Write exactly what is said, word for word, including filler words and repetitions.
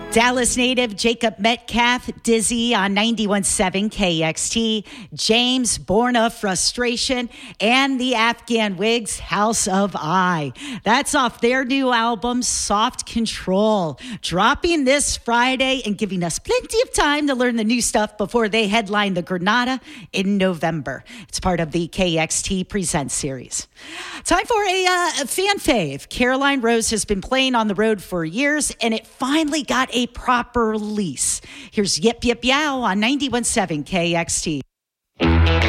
Dallas native Jacob Metcalf, Dizzy on ninety-one point seven K X T, James, Born of Frustration, and the Afghan Wigs, House of I. That's off their new album, Soft Control, dropping this Friday and giving us plenty of time to learn the new stuff before they headline the Granada in November. It's part of the K X T Presents series. Time for a, uh, a fan fave. Caroline Rose has been playing on the road for years, and it finally got a proper release. Here's Yip Yip Yow on ninety-one point seven K X T.